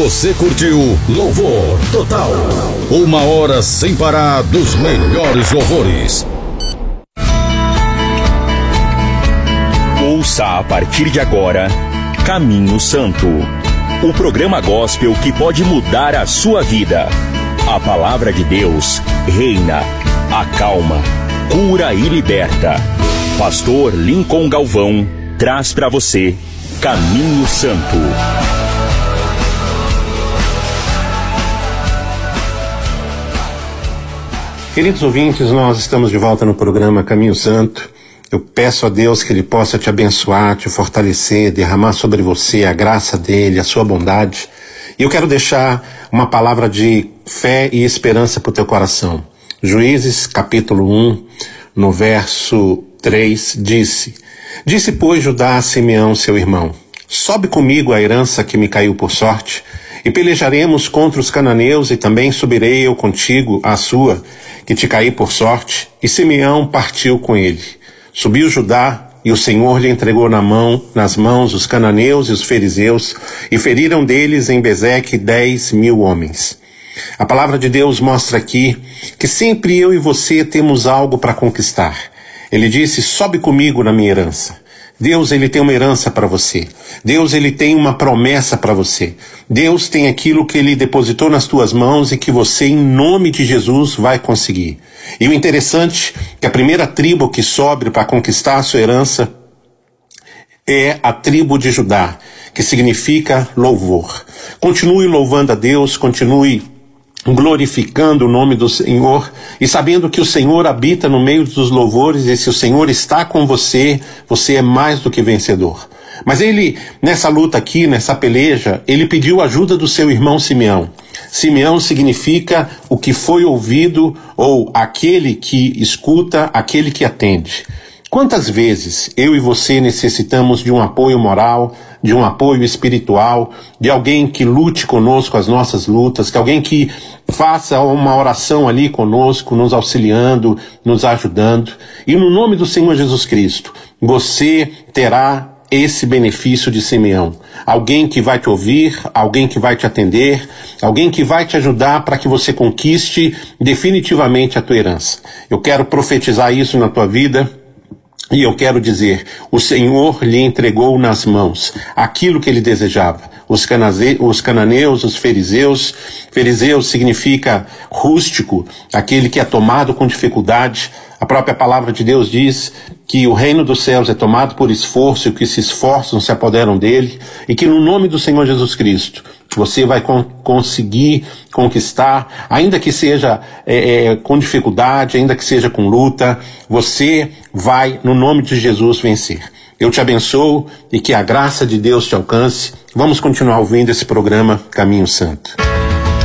Você curtiu Louvor Total. 1 hora sem parar dos melhores louvores. Ouça a partir de agora Caminho Santo, o programa gospel que pode mudar a sua vida. A palavra de Deus reina, acalma, cura e liberta. Pastor Lincoln Galvão traz para você Caminho Santo. Queridos ouvintes, nós estamos de volta no programa Caminho Santo. Eu peço a Deus que Ele possa te abençoar, te fortalecer, derramar sobre você a graça dEle, a sua bondade. E eu quero deixar uma palavra de fé e esperança para o teu coração. Juízes, capítulo 1, no verso 3, Disse, pois, Judá a Simeão, seu irmão, sobe comigo a herança que me caiu por sorte, e pelejaremos contra os cananeus, e também subirei eu contigo a sua, que te caí por sorte. E Simeão partiu com ele. Subiu Judá, e o Senhor lhe entregou nas mãos os cananeus e os fariseus, e feriram deles em Bezeque 10.000 homens. A palavra de Deus mostra aqui que sempre eu e você temos algo para conquistar. Ele disse, sobe comigo na minha herança. Deus, Ele tem uma herança para você. Deus, Ele tem uma promessa para você. Deus tem aquilo que Ele depositou nas tuas mãos e que você, em nome de Jesus, vai conseguir. E o interessante é que a primeira tribo que sobe para conquistar a sua herança é a tribo de Judá, que significa louvor. Continue louvando a Deus, continue glorificando o nome do Senhor e sabendo que o Senhor habita no meio dos louvores, e se o Senhor está com você, você é mais do que vencedor. Mas ele, nessa luta aqui, nessa peleja, ele pediu ajuda do seu irmão Simeão. Simeão significa o que foi ouvido, ou aquele que escuta, aquele que atende. Quantas vezes eu e você necessitamos de um apoio moral, de um apoio espiritual, de alguém que lute conosco as nossas lutas, de alguém que faça uma oração ali conosco, nos auxiliando, nos ajudando. E no nome do Senhor Jesus Cristo, você terá esse benefício de Simeão. Alguém que vai te ouvir, alguém que vai te atender, alguém que vai te ajudar para que você conquiste definitivamente a tua herança. Eu quero profetizar isso na tua vida. E eu quero dizer, o Senhor lhe entregou nas mãos aquilo que ele desejava. Os cananeus, os fariseus. Fariseus significa rústico, aquele que é tomado com dificuldade. A própria palavra de Deus diz que o reino dos céus é tomado por esforço, e que se esforçam se apoderam dele, e que no nome do Senhor Jesus Cristo você vai conseguir conquistar, ainda que seja com dificuldade, ainda que seja com luta, você vai, no nome de Jesus, vencer. Eu te abençoo e que a graça de Deus te alcance. Vamos continuar ouvindo esse programa Caminho Santo.